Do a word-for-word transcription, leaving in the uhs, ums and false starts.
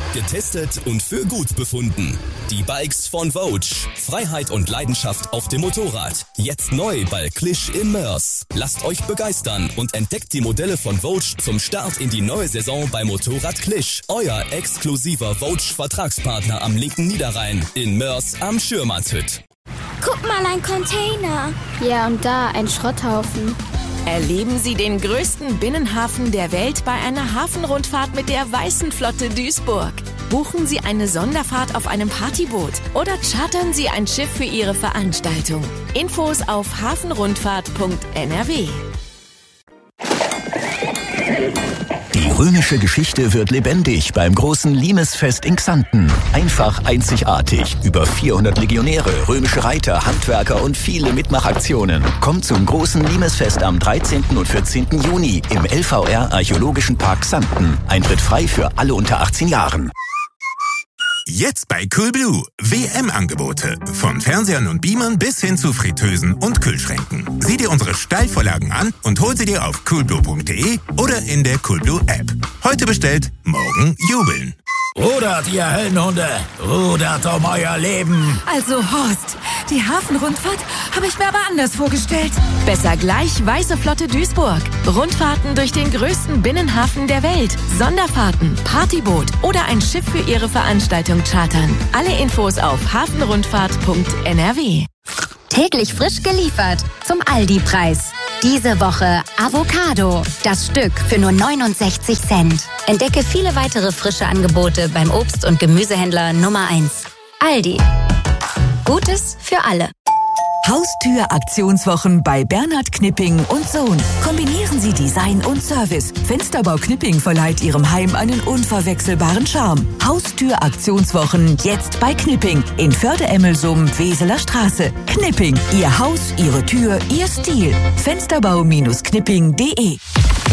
Getestet und für gut befunden. Die Bikes von Vogue. Freiheit und Leidenschaft auf dem Motorrad. Jetzt neu bei Klisch in Moers. Lasst euch begeistern und entdeckt die Modelle von Vogue zum Start in die neue Saison bei Motorrad Klisch. Euer exklusiver Vogue-Vertragspartner am linken Niederrhein in Moers am Schürmannshütt. Guck mal, ein Container. Ja, und da ein Schrotthaufen. Erleben Sie den größten Binnenhafen der Welt bei einer Hafenrundfahrt mit der Weißen Flotte Duisburg. Buchen Sie eine Sonderfahrt auf einem Partyboot oder chartern Sie ein Schiff für Ihre Veranstaltung. Infos auf hafenrundfahrt punkt n r w. Die römische Geschichte wird lebendig beim großen Limesfest in Xanten. Einfach einzigartig. Über vierhundert Legionäre, römische Reiter, Handwerker und viele Mitmachaktionen. Kommt zum großen Limesfest am dreizehnten und vierzehnten Juni im L V R Archäologischen Park Xanten. Eintritt frei für alle unter achtzehn Jahren. Jetzt bei Coolblue. W M-Angebote. Von Fernsehern und Beamern bis hin zu Fritteusen und Kühlschränken. Sieh dir unsere Steilvorlagen an und hol sie dir auf coolblue punkt d e oder in der Coolblue-App. Heute bestellt, morgen jubeln. Rudert, ihr Höllenhunde! Rudert um euer Leben! Also Horst, die Hafenrundfahrt habe ich mir aber anders vorgestellt. Besser gleich Weiße Flotte Duisburg. Rundfahrten durch den größten Binnenhafen der Welt. Sonderfahrten, Partyboot oder ein Schiff für Ihre Veranstaltung chartern. Alle Infos auf hafenrundfahrt punkt n r w. Täglich frisch geliefert zum Aldi-Preis. Diese Woche Avocado. Das Stück für nur neunundsechzig Cent. Entdecke viele weitere frische Angebote beim Obst- und Gemüsehändler Nummer eins. Aldi. Gutes für alle. Haustür-Aktionswochen bei Bernhard Knipping und Sohn. Kombinieren Sie Design und Service. Fensterbau Knipping verleiht Ihrem Heim einen unverwechselbaren Charme. Haustür-Aktionswochen jetzt bei Knipping in Förde-Emmelsum, Weseler Straße. Knipping. Ihr Haus, Ihre Tür, Ihr Stil. Fensterbau Knipping punkt d e